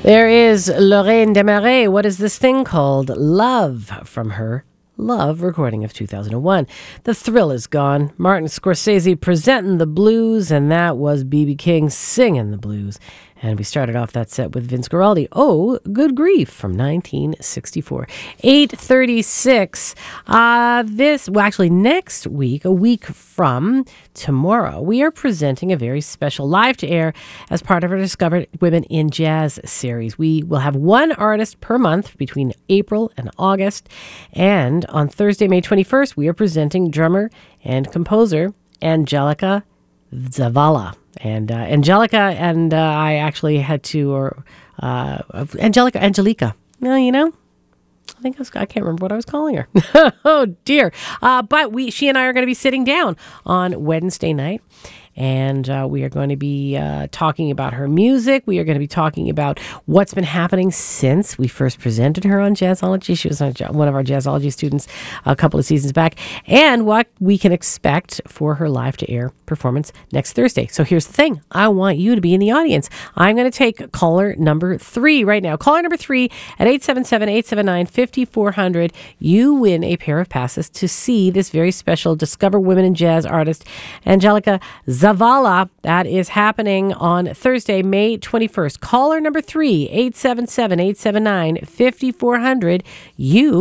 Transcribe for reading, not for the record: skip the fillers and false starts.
There is Lorraine Desmarais. What is this thing called? Love, from her Love recording of 2001. The thrill is gone. Martin Scorsese presenting the blues, and that was B.B. King singing the blues. And we started off that set with Vince Guaraldi. Oh, Good Grief from 1964. 8:36. Next week, a week from tomorrow, we are presenting a very special live to air as part of our Discover Women in Jazz series. We will have one artist per month between April and August. And on Thursday, May 21st, we are presenting drummer and composer Angelica Zavala. And Angelica and I actually had to, Angelica. No, I can't remember what I was calling her. Oh dear. But she and I are going to be sitting down on Wednesday night. And we are going to be talking about her music. We are going to be talking about what's been happening since we first presented her on Jazzology. She was one of our Jazzology students a couple of seasons back. And what we can expect for her live-to-air performance next Thursday. So here's the thing. I want you to be in the audience. I'm going to take caller number 3 right now. Caller number 3 at 877-879-5400. You win a pair of passes to see this very special Discover Women in Jazz artist, Angelica Zavala. That is happening on Thursday, May 21st. Caller number 3, 877-879-5400. You